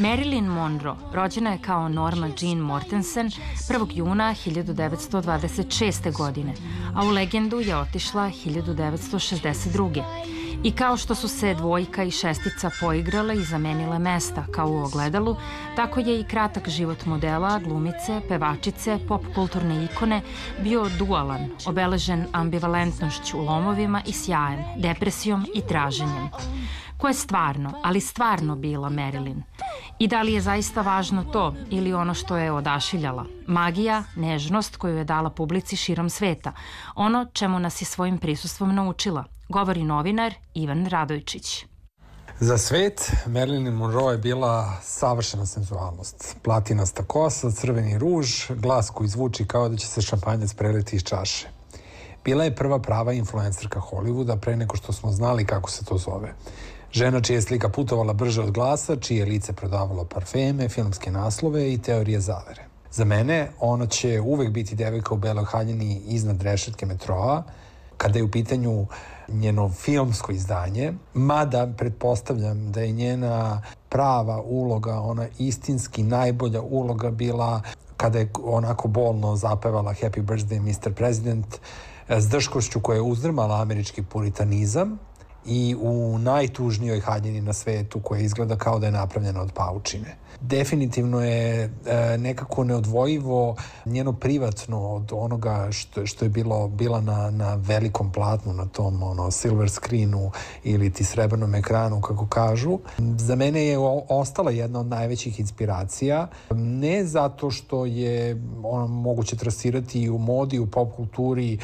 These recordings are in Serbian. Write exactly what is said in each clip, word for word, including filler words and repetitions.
Marilyn Monroe rođena je kao Norma Jean Mortensen prvog juna hiljadu devetsto dvadeset šeste. godine, a u legendu je otišla hiljadu devetsto šezdeset druge. I kao što su se dvojka i šestica poigrale i zamenile mesta kao u ogledalu, tako je i kratak život modela, glumice, pevačice, pop kulturne ikone bio dualan, obeležen ambivalentnošću, lomovima i sjajem, depresijom i traženjem. Ko je stvarno, ali stvarno bila Marilyn? I da li je zaista važno to ili ono što je odašiljala? Magija, nežnost koju je dala publici širom sveta, ono čemu nas je svojim prisustvom naučila, govori novinar Ivan Radojčić. Za svet, Marilyn Monroe je bila savršena senzualnost. Platinasta kosa, crveni ruž, glas koji zvuči kao da će se šampanjac preliti iz čaše. Bila je prva prava influencerka Hollywooda pre nego što smo znali kako se to zove. Žena čija je slika putovala brže od glasa, čije lice prodavalo parfeme, filmske naslove i teorije zavere. Za mene, ona će uvek biti devojka u beloj haljini iznad rešetke metroa, kada je u pitanju njeno filmsko izdanje, mada pretpostavljam da je njena prava uloga, ona istinski najbolja uloga bila kada je onako bolno zapevala Happy Birthday mister President s drškošću koja je uzdrmala američki puritanizam i u najtužnijoj haljini na svetu koja izgleda kao da je napravljena od paučine. Definitivno je e, nekako neodvojivo njeno privatno od onoga što, što je bilo, bila na, na velikom platnu, na tom ono, silver screenu ili ti srebrnom ekranu, kako kažu. Za mene je o, ostala jedna od najvećih inspiracija, ne zato što je ono, moguće trasirati i u modi, u pop kulturi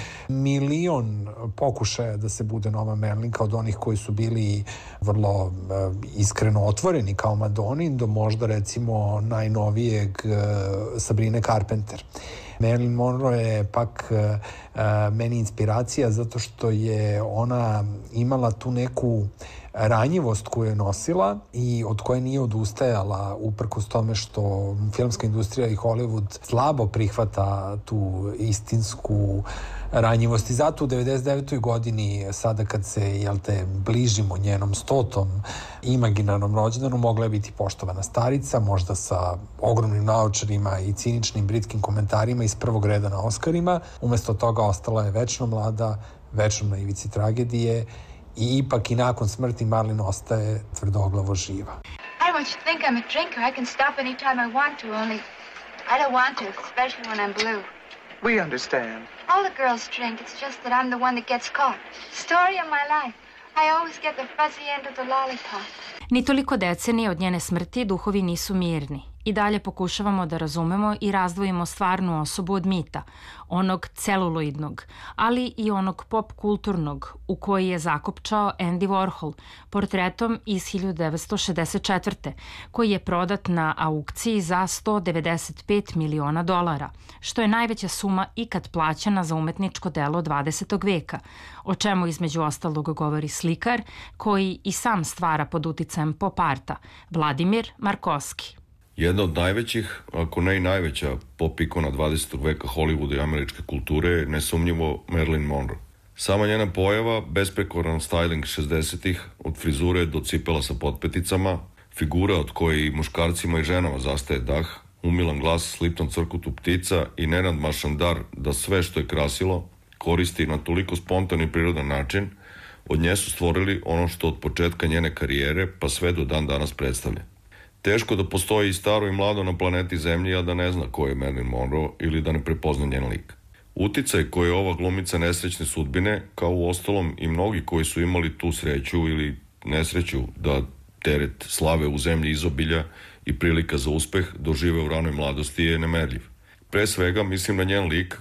milion pokušaja da se bude nova Marilyn, kao od onih koji su bili vrlo e, iskreno otvoreni kao Madonin, do možda recimo najnovijeg uh, Sabrine Carpenter. Marilyn Monroe je pak uh, uh, meni inspiracija zato što je ona imala tu neku ranjivost koju je nosila i od koje nije odustajala uprkos tome što filmska industrija i Hollywood slabo prihvata tu istinsku ranjivost. I zato u devedeset devetoj godini, sada kad se, jel te, bližimo njenom stotom imaginarnom rođendanu, mogla je biti poštovana starica, možda sa ogromnim naočarima i ciničnim britskim komentarima iz prvog reda na Oscarima. Umesto toga ostala je večno mlada, večno na ivici tragedije i ipak i nakon smrti Marilyn ostaje tvrdoglavo živa. I don't want you to think I'm a drinker. I can stop anytime I want to, only I don't want to, especially when I'm blue. We understand. All the girls drink. It's just that I'm the one that gets caught. Story of my life. I always get the fuzzy end of the lollipop. Ni toliko decenije od njene smrti duhovi nisu mirni. I dalje pokušavamo da razumemo i razdvojimo stvarnu osobu od mita, onog celuloidnog, ali i onog pop kulturnog u koji je zakopčao Andy Warhol portretom iz hiljadu devetsto šezdeset četvrte. koji je prodat na aukciji za sto devedeset pet miliona dolara, što je najveća suma ikad plaćena za umetničko delo dvadesetog veka, o čemu između ostalog govori slikar koji i sam stvara pod uticajem pop arta, Vladimir Markovski. Jedna od najvećih, ako ne i najveća pop ikona dvadesetog veka Hollywooda i američke kulture je nesumnjivo Marilyn Monroe. Sama njena pojava, besprekoran styling šezdesetih, od frizure do cipela sa potpeticama, figura od koje i muškarcima i ženama zastaje dah, umilan glas s liptom crkutu ptica i nenadmašan dar da sve što je krasilo koristi na toliko spontan i prirodan način, od nje su stvorili ono što od početka njene karijere pa sve do dan danas predstavlja. Teško da postoji i staro i mlado na planeti Zemlji, a da ne zna ko je Marilyn Monroe ili da ne prepozna njen lik. Uticaj koji je ova glumica nesrećne sudbine, kao u ostalom i mnogi koji su imali tu sreću ili nesreću da teret slave u zemlji izobilja i prilika za uspeh dožive u ranoj mladosti, je nemerljiv. Pre svega mislim na njen lik